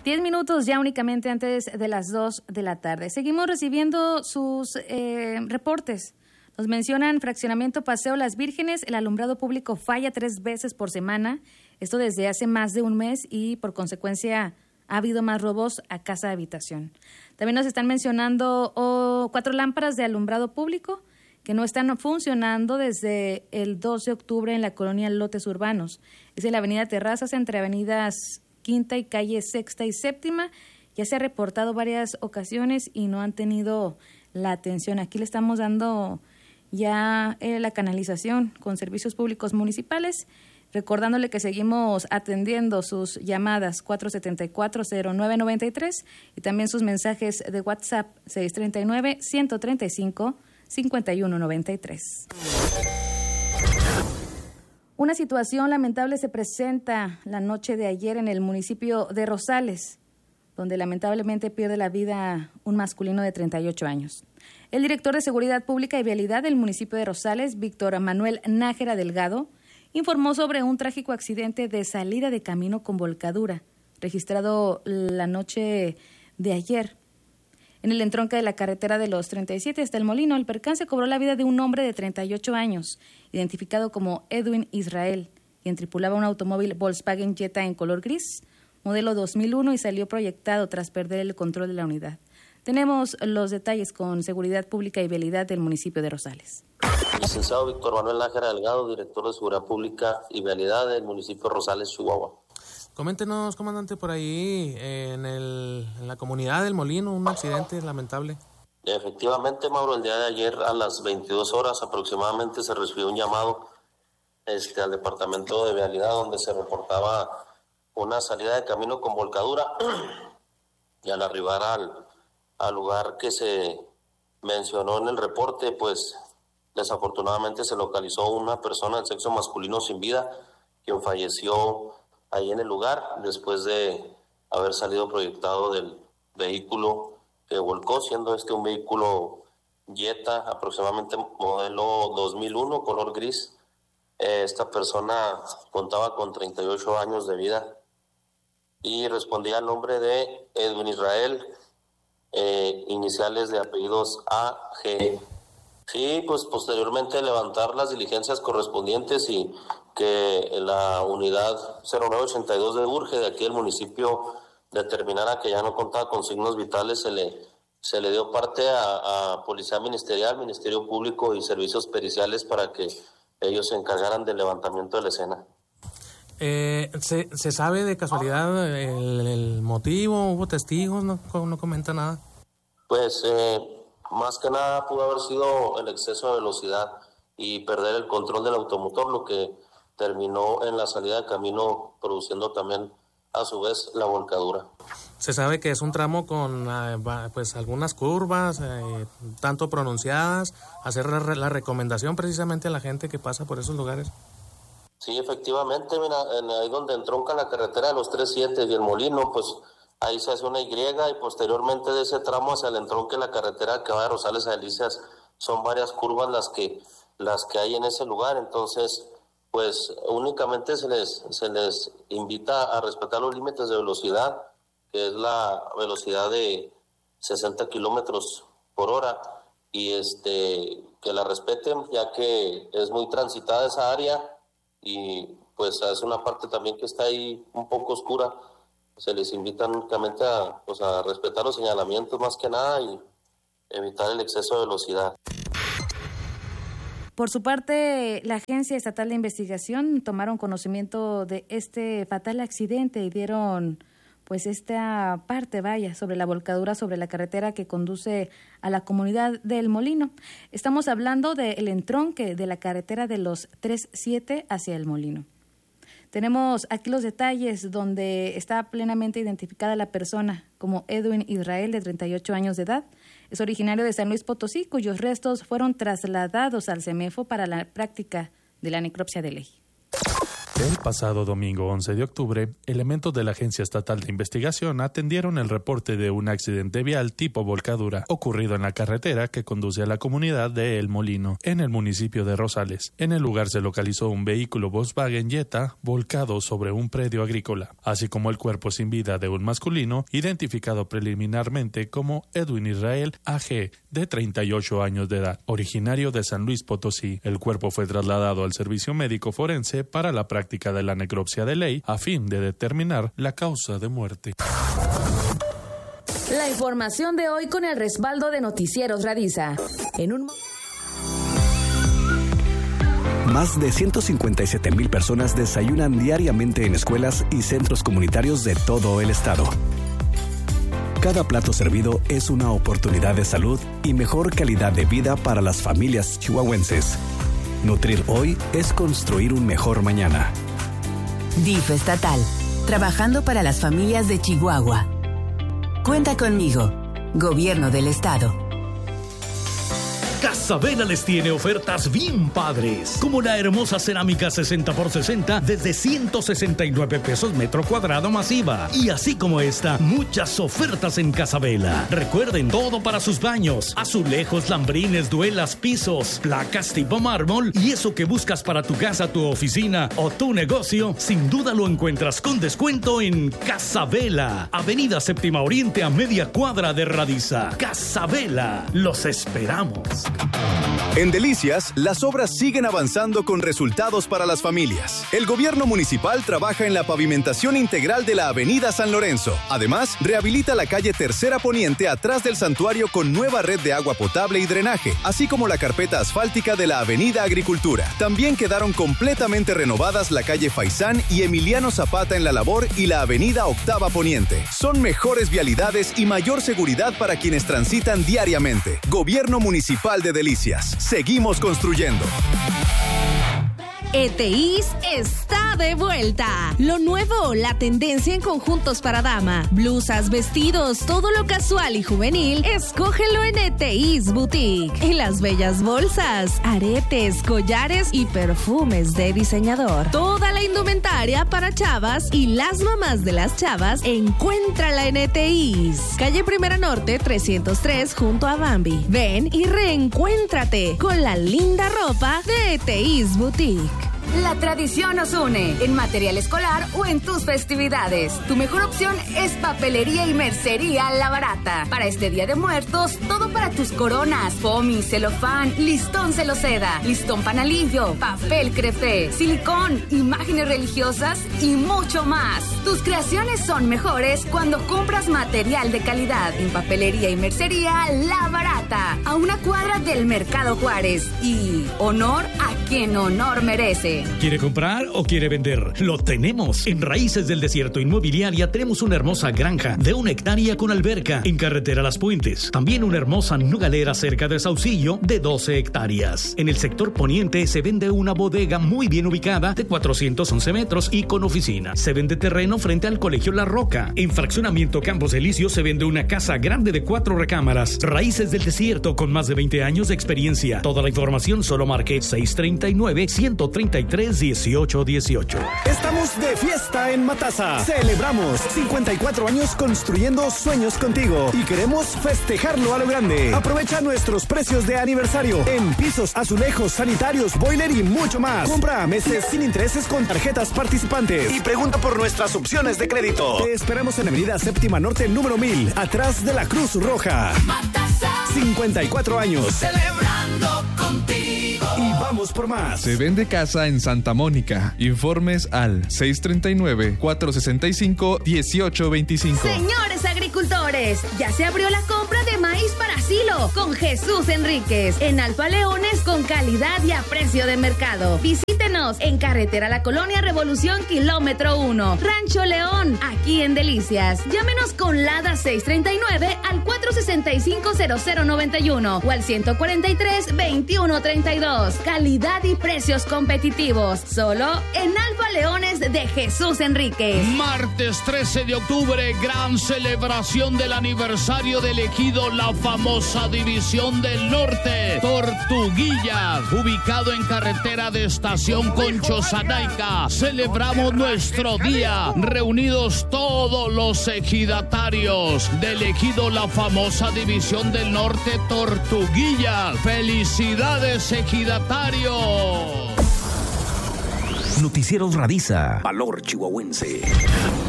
10 minutos ya únicamente antes de las 2 de la tarde. Seguimos recibiendo sus reportes. Nos mencionan fraccionamiento Paseo Las Vírgenes, el alumbrado público falla 3 veces por semana, esto desde hace más de un mes y por consecuencia ha habido más robos a casa de habitación. También nos están mencionando 4 lámparas de alumbrado público que no están funcionando desde el 2 de octubre en la colonia Lotes Urbanos. Es en la avenida Terrazas entre avenidas Quinta y calle Sexta y Séptima. Ya se ha reportado varias ocasiones y no han tenido la atención. Aquí le estamos dando ya la canalización con servicios públicos municipales, recordándole que seguimos atendiendo sus llamadas 474-0993 y también sus mensajes de WhatsApp 639-135-5193. Una situación lamentable se presenta la noche de ayer en el municipio de Rosales, donde lamentablemente pierde la vida un masculino de 38 años. El director de Seguridad Pública y Vialidad del municipio de Rosales, Víctor Manuel Nájera Delgado, informó sobre un trágico accidente de salida de camino con volcadura, registrado la noche de ayer. En el entronque de la carretera de los 37 hasta El Molino, el percance cobró la vida de un hombre de 38 años, identificado como Edwin Israel, quien tripulaba un automóvil Volkswagen Jetta en color gris, modelo 2001, y salió proyectado tras perder el control de la unidad. Tenemos los detalles con Seguridad Pública y Vialidad del municipio de Rosales. Licenciado Víctor Manuel Nájera Delgado, director de Seguridad Pública y Vialidad del municipio de Rosales, Chihuahua. Coméntenos, comandante, por ahí en la comunidad del Molino, un accidente lamentable. Efectivamente, Mauro, el día de ayer a las 22 horas aproximadamente se recibió un llamado al departamento de Vialidad donde se reportaba una salida de camino con volcadura y al arribar al lugar que se mencionó en el reporte, pues desafortunadamente se localizó una persona del sexo masculino sin vida, quien falleció ahí en el lugar después de haber salido proyectado del vehículo que volcó, siendo un vehículo Jetta, aproximadamente modelo 2001, color gris. Esta persona contaba con 38 años de vida y respondía al nombre de Edwin Israel, iniciales de apellidos A.G. Sí, pues posteriormente levantar las diligencias correspondientes y que la unidad 0982 de Urge de aquí del municipio determinara que ya no contaba con signos vitales, se le dio parte a Policía Ministerial, Ministerio Público y Servicios Periciales para que ellos se encargaran del levantamiento de la escena. ¿Se sabe de casualidad el motivo? ¿Hubo testigos? No comenta nada. Pues más que nada pudo haber sido el exceso de velocidad y perder el control del automotor, lo que terminó en la salida de camino produciendo también a su vez la volcadura. Se sabe que es un tramo con pues algunas curvas tanto pronunciadas, hacer la recomendación precisamente a la gente que pasa por esos lugares. Sí, efectivamente, mira, ahí donde entronca la carretera de los 37 y El Molino, pues ahí se hace una Y y posteriormente de ese tramo hacia el entronque de la carretera que va de Rosales a Delicias son varias curvas las que hay en ese lugar. Entonces pues únicamente se les invita a respetar los límites de velocidad, que es la velocidad de 60 kilómetros por hora, y que la respeten, ya que es muy transitada esa área y pues es una parte también que está ahí un poco oscura. Se les invita únicamente a respetar los señalamientos más que nada y evitar el exceso de velocidad. Por su parte, la Agencia Estatal de Investigación tomaron conocimiento de este fatal accidente y dieron pues esta parte, sobre la volcadura sobre la carretera que conduce a la comunidad del Molino. Estamos hablando del entronque de la carretera de los 37 hacia El Molino. Tenemos aquí los detalles donde está plenamente identificada la persona como Edwin Israel, de 38 años de edad. Es originario de San Luis Potosí, cuyos restos fueron trasladados al CEMEFO para la práctica de la necropsia de ley. El pasado domingo 11 de octubre, elementos de la Agencia Estatal de Investigación atendieron el reporte de un accidente vial tipo volcadura ocurrido en la carretera que conduce a la comunidad de El Molino, en el municipio de Rosales. En el lugar se localizó un vehículo Volkswagen Jetta volcado sobre un predio agrícola, así como el cuerpo sin vida de un masculino identificado preliminarmente como Edwin Israel A.G., de 38 años de edad, originario de San Luis Potosí. El cuerpo fue trasladado al servicio médico forense para la práctica de la necropsia de ley a fin de determinar la causa de muerte. La información de hoy con el respaldo de Noticieros Radisa. Más de 157,000 personas desayunan diariamente en escuelas y centros comunitarios de todo el estado. Cada plato servido es una oportunidad de salud y mejor calidad de vida para las familias chihuahuenses. Nutrir hoy es construir un mejor mañana. DIF estatal, trabajando para las familias de Chihuahua. Cuenta conmigo, Gobierno del Estado. Casabela les tiene ofertas bien padres, como la hermosa cerámica 60x60 desde 169 pesos metro cuadrado masiva. Y así como esta, muchas ofertas en Casabela. Recuerden, todo para sus baños: azulejos, lambrines, duelas, pisos, placas tipo mármol. Y eso que buscas para tu casa, tu oficina o tu negocio, sin duda lo encuentras con descuento en Casabela. Avenida Séptima Oriente, a media cuadra de Radisa. Casabela, los esperamos. En Delicias, las obras siguen avanzando con resultados para las familias. El gobierno municipal trabaja en la pavimentación integral de la avenida San Lorenzo. Además, rehabilita la calle Tercera Poniente atrás del santuario con nueva red de agua potable y drenaje, así como la carpeta asfáltica de la avenida Agricultura. También quedaron completamente renovadas la calle Faisán y Emiliano Zapata en La Labor y la avenida Octava Poniente. Son mejores vialidades y mayor seguridad para quienes transitan diariamente. Gobierno Municipal de Delicias. Seguimos construyendo. ETIs está de vuelta. Lo nuevo, la tendencia en conjuntos para dama, blusas, vestidos, todo lo casual y juvenil, escógelo en ETIs Boutique. Y las bellas bolsas, aretes, collares y perfumes de diseñador. Toda la indumentaria para chavas y las mamás de las chavas, encuéntrala en ETIs. Calle Primera Norte 303 junto a Bambi. Ven y reencuéntrate con la linda ropa de ETIs Boutique. La tradición nos une en material escolar o en tus festividades. Tu mejor opción es Papelería y Mercería La Barata. Para este Día de Muertos, todo para tus coronas: foamy, celofán, listón celoseda, listón panalillo, papel crepé, silicón, imágenes religiosas y mucho más. Tus creaciones son mejores cuando compras material de calidad en Papelería y Mercería La Barata, a una cuadra del Mercado Juárez. Y honor a quien honor merece. ¿Quiere comprar o quiere vender? Lo tenemos. En Raíces del Desierto Inmobiliaria tenemos una hermosa granja de 1 hectárea con alberca en carretera Las Puentes. También una hermosa nogalera cerca de Saucillo de 12 hectáreas. En el sector poniente se vende una bodega muy bien ubicada de 411 metros y con oficina. Se vende terreno frente al Colegio La Roca. En Fraccionamiento Campos Elíseos se vende una casa grande de 4 recámaras. Raíces del Desierto, con más de 20 años de experiencia. Toda la información solo marque 639-133-1818. Estamos de fiesta en Matasa. Celebramos 54 años construyendo sueños contigo y queremos festejarlo a lo grande. Aprovecha nuestros precios de aniversario en pisos, azulejos, sanitarios, boiler y mucho más. Compra meses sin intereses con tarjetas participantes y pregunta por nuestras opciones de crédito. Te esperamos en Avenida Séptima Norte número 1000, atrás de la Cruz Roja. Matasa. 54 años. Celebrando contigo. Y vamos por más. Se vende casa en Santa Mónica. Informes al 639-465-1825. Señores agricultores, ya se abrió la compra de maíz para silo con Jesús Enríquez en Alfa Leones, con calidad y a precio de mercado. Visítenos en Carretera La Colonia Revolución kilómetro 1, Rancho León, aquí en Delicias. Llámenos con LADA 639 al 465-0091 o al 143-2132. Calidad y precios competitivos, solo en Alfa Leones de Jesús Enríquez. Martes 13 de octubre, gran celebración del aniversario del ejido La la famosa División del Norte, Tortuguillas, ubicado en carretera de Estación Concho-Zanaica. Celebramos nuestro día, reunidos todos los ejidatarios del ejido La Famosa División del Norte, Tortuguillas. ¡Felicidades, ejidatarios! Noticieros Radiza, Valor Chihuahuense.